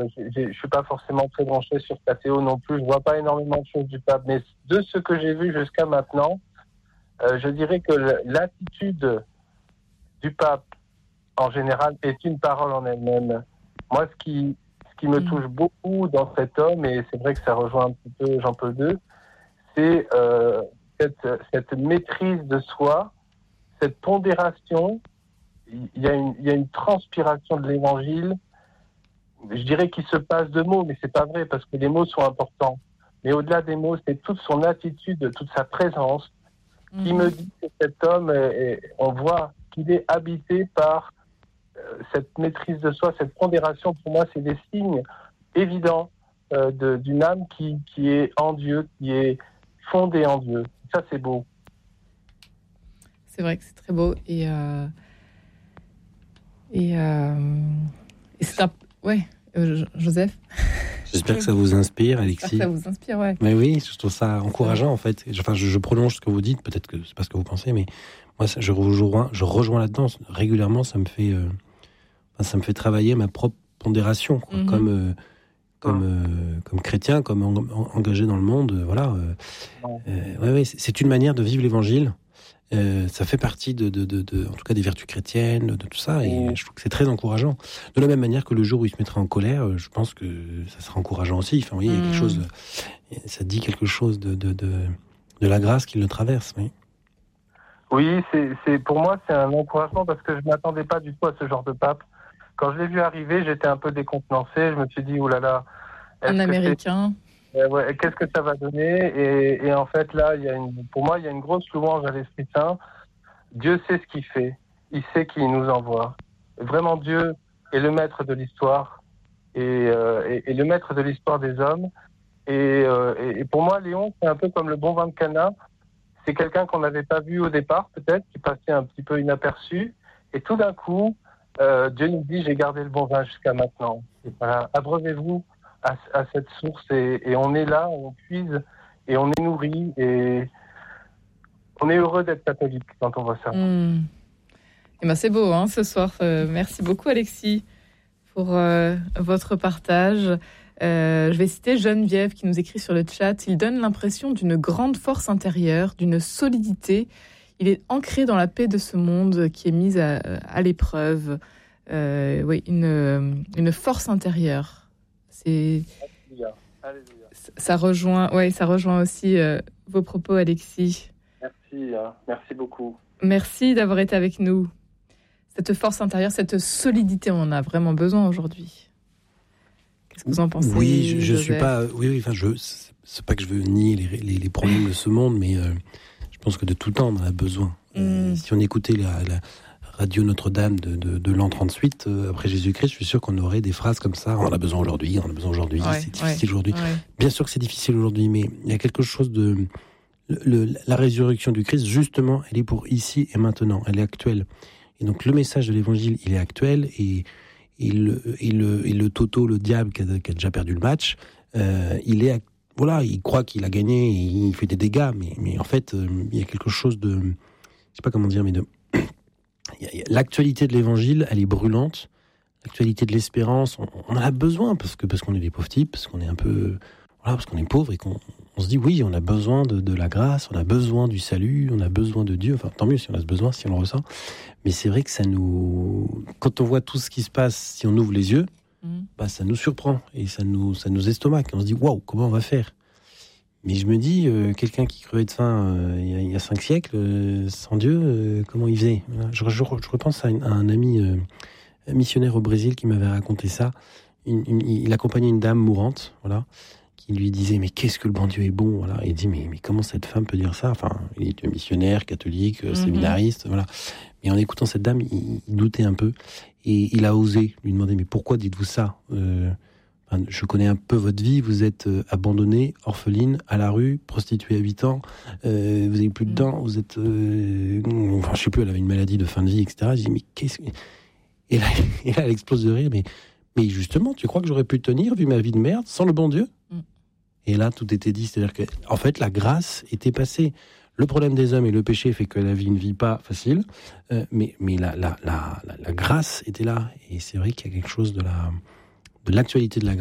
je suis pas forcément très branché sur Catéo non plus. Je vois pas énormément de choses du pape, mais de ce que j'ai vu jusqu'à maintenant, je dirais que l'attitude du pape en général est une parole en elle-même. Moi, ce qui me touche beaucoup dans cet homme, et c'est vrai que ça rejoint un petit peu Jean-Paul II, c'est cette maîtrise de soi, cette pondération. Il y a une transpiration de l'évangile, je dirais qu'il se passe de mots, mais c'est pas vrai parce que les mots sont importants. Mais au-delà des mots, c'est toute son attitude, toute sa présence qui me dit que cet homme, on voit qu'il est habité par cette maîtrise de soi, cette pondération. Pour moi, c'est des signes évidents d'une âme qui est en Dieu, qui est fondée en Dieu. Ça, c'est beau. C'est vrai que c'est très beau et c'est un... Ouais, Joseph. J'espère que ça vous inspire, Alexis. Ça vous inspire, ouais. Mais oui, je trouve ça encourageant, en fait. Enfin, je prolonge ce que vous dites, peut-être que c'est pas ce que vous pensez, mais moi, je rejoins là-dedans. Régulièrement, ça me fait travailler ma propre pondération, quoi. Comme chrétien, comme engagé dans le monde, voilà. C'est une manière de vivre l'Évangile. Ça fait partie en tout cas des vertus chrétiennes, de tout ça, et je trouve que c'est très encourageant. De la même manière que le jour où il se mettra en colère, je pense que ça sera encourageant aussi. Enfin, oui, il y a quelque chose, ça dit quelque chose de la grâce qui le traverse, oui. Oui, c'est pour moi c'est un encouragement parce que je m'attendais pas du tout à ce genre de pape. Quand je l'ai vu arriver, j'étais un peu décontenancé. Je me suis dit oulala, un Américain. Qu'est-ce que ça va donner et en fait là, pour moi, il y a une grosse louange à l'Esprit Saint. Dieu sait ce qu'il fait. Il sait qui il nous envoie. Vraiment, Dieu est le maître de l'histoire et le maître de l'histoire des hommes. Et pour moi, Léon, c'est un peu comme le bon vin de Cana. C'est quelqu'un qu'on n'avait pas vu au départ, peut-être, qui passait un petit peu inaperçu. Et tout d'un coup, Dieu nous dit, j'ai gardé le bon vin jusqu'à maintenant. Et voilà, abreuvez-vous à cette source et on est là, on puise et on est nourri et on est heureux d'être catholique quand on voit ça. Et ben c'est beau, hein, ce soir. Merci beaucoup, Alexis, pour votre partage. Je vais citer Geneviève qui nous écrit sur le chat. Il donne l'impression d'une grande force intérieure, d'une solidité. Il est ancré dans la paix de ce monde qui est mise à l'épreuve. Oui, une force intérieure. Alléluia. Ça rejoint aussi vos propos, Alexis. Merci beaucoup. Merci d'avoir été avec nous. Cette force intérieure, cette solidité, on en a vraiment besoin aujourd'hui. Qu'est-ce que vous en pensez? Oui, je suis pas. Oui. Enfin, c'est pas que je veux nier les problèmes de ce monde, mais je pense que de tout temps, on en a besoin. Si on écoutait la Radio Notre-Dame de l'an 38, après Jésus-Christ, je suis sûr qu'on aurait des phrases comme ça. On en a besoin aujourd'hui, c'est difficile aujourd'hui. Ouais. Bien sûr que c'est difficile aujourd'hui, mais il y a quelque chose de... la résurrection du Christ, justement, elle est pour ici et maintenant, elle est actuelle. Et donc le message de l'Évangile, il est actuel, et le Toto, le diable qui a déjà perdu le match, il croit qu'il a gagné, et il fait des dégâts, mais en fait, il y a quelque chose de... Je sais pas comment dire, mais l'actualité de l'Évangile, elle est brûlante. L'actualité de l'espérance, on en a besoin parce qu'on est des pauvres types, parce qu'on est un peu, parce qu'on est pauvre et qu'on se dit oui, on a besoin de la grâce, on a besoin du salut, on a besoin de Dieu. Enfin, tant mieux si on a ce besoin, si on le ressent. Mais c'est vrai que quand on voit tout ce qui se passe, si on ouvre les yeux, ça nous surprend et ça nous estomaque. On se dit waouh, comment on va faire? Mais je me dis, quelqu'un qui crevait de faim il y a 5 siècles, sans Dieu, comment il faisait? Je repense à un ami missionnaire au Brésil qui m'avait raconté ça. Il accompagnait une dame mourante, voilà, qui lui disait mais qu'est-ce que le bon Dieu est bon, voilà. Et il dit mais comment cette femme peut dire ça? Enfin, il était missionnaire, catholique, séminariste, voilà. Mais en écoutant cette dame, il doutait un peu et il a osé lui demander mais pourquoi dites-vous ça? Je connais un peu votre vie, vous êtes abandonnée, orpheline, à la rue, prostituée à 8 ans, vous n'avez plus de dents, vous êtes... je sais plus, elle avait une maladie de fin de vie, etc. Je dis, mais qu'est-ce que... Et là, elle explose de rire, mais justement, tu crois que j'aurais pu tenir, vu ma vie de merde, sans le bon Dieu? Et là, tout était dit, c'est-à-dire que, en fait, la grâce était passée. Le problème des hommes et le péché fait que la vie ne vit pas facile, mais la grâce était là. Et c'est vrai qu'il y a quelque chose de de l'actualité de la